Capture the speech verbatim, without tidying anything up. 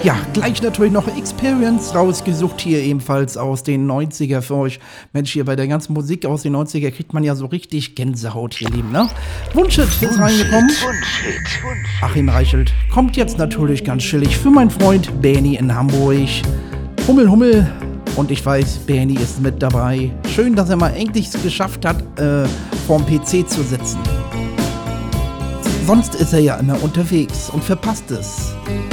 Ja, gleich natürlich noch Experience rausgesucht, hier ebenfalls aus den neunziger für euch. Mensch, hier bei der ganzen Musik aus den neunziger kriegt man ja so richtig Gänsehaut, hier lieben, ne? Wunschhit ist reingekommen. Achim Reichelt kommt jetzt natürlich ganz chillig für meinen Freund Bernie in Hamburg. Hummel, Hummel. Und ich weiß, Bernie ist mit dabei. Schön, dass er mal endlich es geschafft hat, äh, vorm P C zu sitzen. Sonst ist er ja immer unterwegs und verpasst es.